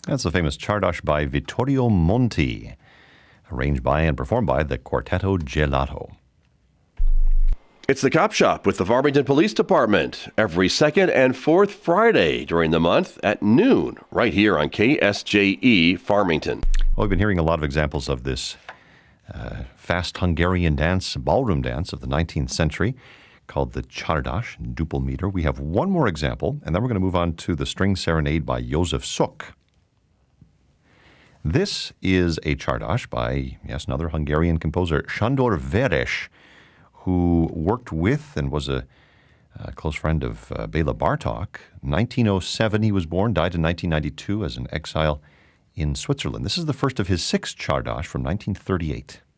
That's the famous Czardas by Vittorio Monti, arranged by and performed by the Quartetto Gelato. It's the Cop Shop with the Farmington Police Department every second and fourth Friday during the month at noon, right here on KSJE Farmington. Well, we've been hearing a lot of examples of this fast Hungarian dance, ballroom dance of the 19th century called the Czardas, Dupel meter. We have one more example, and then we're going to move on to the string serenade by József Suk. This is a Czardas by, yes, another Hungarian composer, Sándor Veres, who worked with and was a close friend of Béla Bartók. 1907 he was born, died in 1992 as an exile in Switzerland. This is the first of his 6 Czardas from 1938.